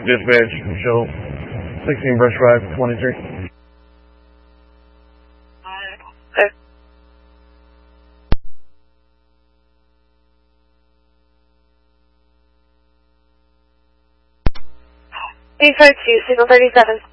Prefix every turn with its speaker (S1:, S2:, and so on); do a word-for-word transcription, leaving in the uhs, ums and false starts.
S1: Dispatch, show sixteen Brush Drive, twenty-three.
S2: Okay. eight five two, signal thirty-seven.